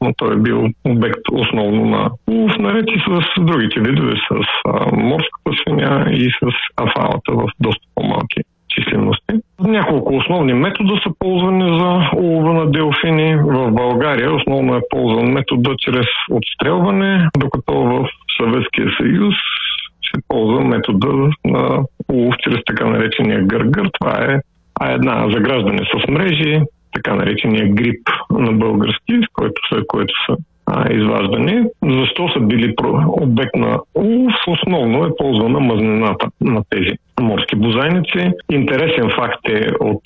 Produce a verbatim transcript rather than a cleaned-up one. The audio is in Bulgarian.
но той е бил обект основно на улов, наред и с другите видове, с а, морската свиня и с афалата в доста по-малки числености. Няколко основни метода са ползвани за улова на делфини. В България основно е ползван метода чрез отстрелване, докато в Съветския съюз се ползва метода на улов чрез така наречения гъргър. Това е а една заграждане с мрежи, така наречения грип на български, с който са, което са а, изваждани. Защо са били обект на улов? Основно е ползвана мазнената на тези морски бозайници. Интересен факт е от